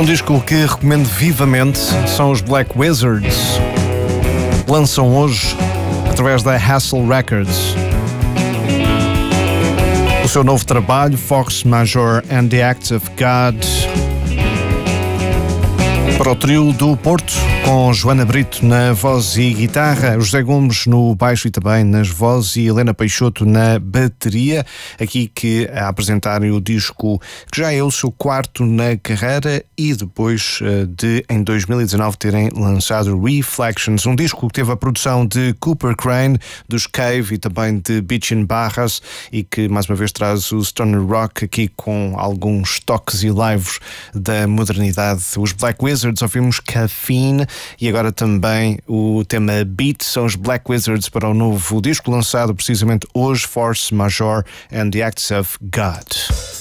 um disco que recomendo vivamente, são os Black Wizards. Lançam hoje, através da Hassle Records, o seu novo trabalho, Force Majeure and the Act of God, para o trio do Porto, com Joana Brito na voz e guitarra, José Gomes no baixo e também nas vozes e Helena Peixoto na bateria, aqui que a apresentarem o disco que já é o seu quarto na carreira e depois de, em 2019, terem lançado Reflections, um disco que teve a produção de Cooper Crane, dos Cave e também de Bitchin Barras e que mais uma vez traz o stoner rock aqui com alguns toques e lives da modernidade. Os Black Wizards, ouvimos Caffeine e agora também o tema Beat, são os Black Wizards para o novo disco lançado precisamente hoje, Force Majeure and the Acts of God.